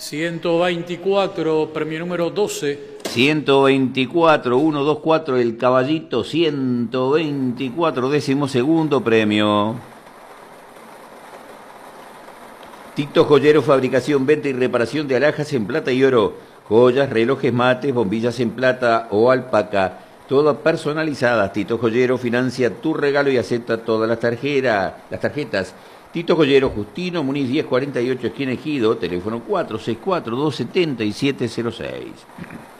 124, premio número 12. 124, 124, el caballito, 124, 12º premio. Tito Joyero, fabricación, venta y reparación de alhajas en plata y oro, joyas, relojes, mates, bombillas en plata o alpaca, todas personalizadas. Tito Joyero financia tu regalo y acepta todas las tarjetas. Tito Joyero, Justino Muniz 1048, esquina Ejido, teléfono 464-277-06.